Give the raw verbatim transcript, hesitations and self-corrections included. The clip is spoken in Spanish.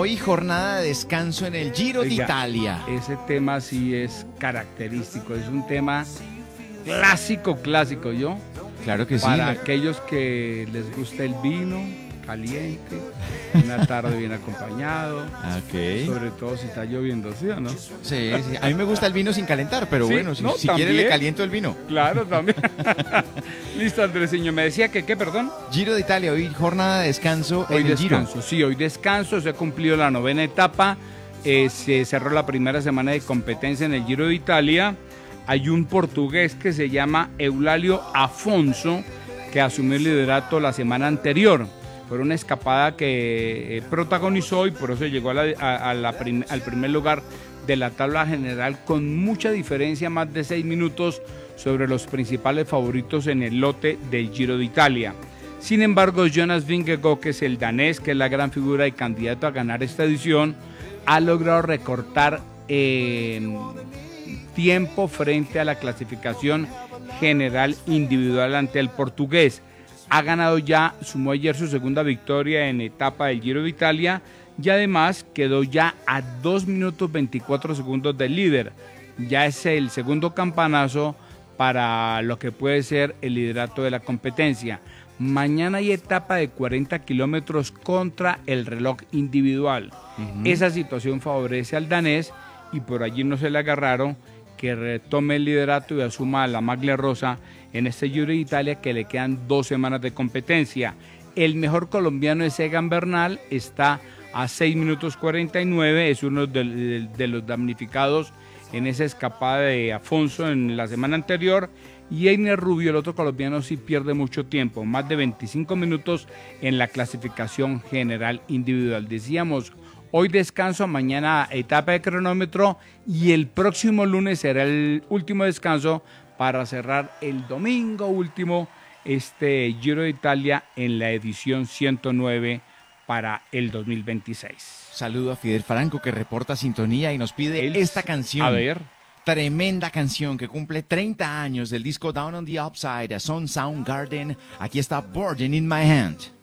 hoy jornada de descanso en el Giro Oiga, d'Italia. Ese tema sí es característico, es un tema clásico, clásico, ¿yo? Claro que sí. Para la- aquellos que les gusta el vino caliente, una tarde bien acompañado, Ok. sobre todo si está lloviendo, ¿sí o no? Sí, sí. A mí me gusta el vino sin calentar, pero Sí, bueno, si, no, si quiere también. le caliento el vino. Claro, también. Listo, Andresiño, me decía que, ¿qué, perdón? Giro d'Italia, hoy jornada de descanso Hoy en el Giro. descanso, sí, hoy descanso, se ha cumplido la novena etapa, eh, se cerró la primera semana de competencia en el Giro de Italia. Hay un portugués que se llama Eulalio Afonso, que asumió el liderato la semana anterior. Fue una escapada que eh, protagonizó y por eso llegó a la, a, a la prim, al primer lugar de la tabla general con mucha diferencia, más de seis minutos sobre los principales favoritos en el lote del Giro de Italia. Sin embargo, Jonas Vingegaard, que es el danés, que es la gran figura y candidato a ganar esta edición, ha logrado recortar eh, tiempo frente a la clasificación general individual ante el portugués. Ha ganado ya, sumó ayer su segunda victoria en etapa del Giro de Italia y además quedó ya a dos minutos veinticuatro segundos del líder. Ya es el segundo campanazo para lo que puede ser el liderato de la competencia. Mañana hay etapa de cuarenta kilómetros contra el reloj individual. Uh-huh. Esa situación favorece al danés y por allí no se le agarraron, que retome el liderato y asuma la maglia rosa en este Giro de Italia, que le quedan dos semanas de competencia. El mejor colombiano es Egan Bernal, está a seis minutos cuarenta y nueve, es uno de, de, de los damnificados en esa escapada de Afonso en la semana anterior, y Einer Rubio, el otro colombiano, sí pierde mucho tiempo, más de veinticinco minutos en la clasificación general individual. Decíamos, hoy descanso, mañana etapa de cronómetro y el próximo lunes será el último descanso para cerrar el domingo último este Giro de Italia en la edición ciento nueve para el dos mil veintiséis. Saludo a Fidel Franco, que reporta sintonía y nos pide Él, esta canción. A ver. Tremenda canción que cumple treinta años del disco Down on the Upside, a Son Soundgarden. Aquí está Burden in My Hand.